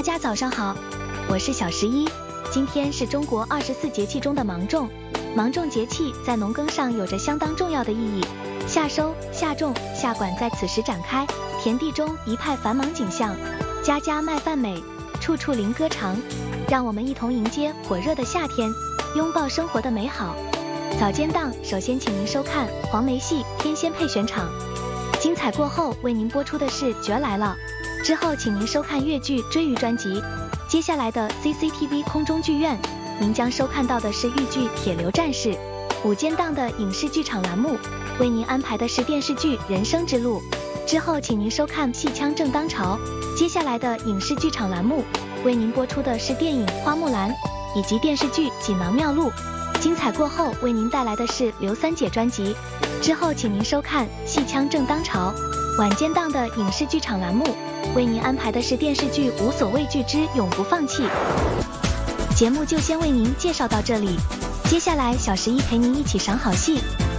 家早上好，我是小11。今天是中国24节气中的芒种。芒种节气在农耕上有着相当重要的意义。夏收、夏种、夏管在此时展开，田地中一派繁忙景象，家家麦饭美，处处灵歌长。让我们一同迎接火热的夏天，拥抱生活的美好。早间档首先请您收看黄梅戏《天仙配选场》，精彩过后为您播出的是《角来了》，之后请您收看粤剧《追鱼》专辑。接下来的 CCTV 空中剧院，您将收看到的是豫剧《铁流战士》。午间档的影视剧场栏目，为您安排的是电视剧《人生之路》，之后请您收看《戏腔正当朝》。接下来的影视剧场栏目，为您播出的是电影《花木兰》以及电视剧《锦囊妙录》。精彩过后为您带来的是刘三姐专辑，之后请您收看《戏腔正当朝》。晚间档的影视剧场栏目，为您安排的是电视剧《无所畏惧之永不放弃》。节目就先为您介绍到这里，接下来小11陪您一起赏好戏。